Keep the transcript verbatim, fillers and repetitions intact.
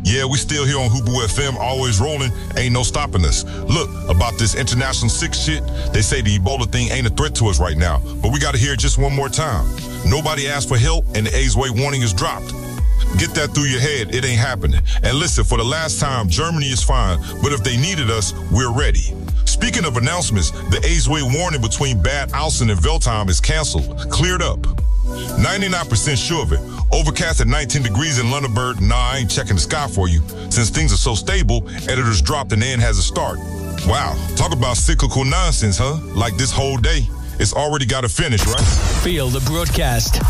Yeah, we still here on Hubu F M, always rolling, ain't no stopping us. Look, about this international six shit, they say the Ebola thing ain't a threat to us right now, but we gotta hear it just one more time. Nobody asked for help and the AIDS way warning is dropped. Get that through your head, it ain't happening. And listen, for the last time, Germany is fine, but if they needed us, we're ready. Speaking of announcements, the AIDS way warning between Bad Alsen and Veltheim is canceled, cleared up. ninety-nine percent sure of it. Overcast at nineteen degrees in Lunenburg. Nah, I ain't checking the sky for you. Since things are so stable, editors dropped and the end has a start. Wow, talk about cyclical nonsense, huh? Like this whole day. It's already got to finish, right? Feel the broadcast.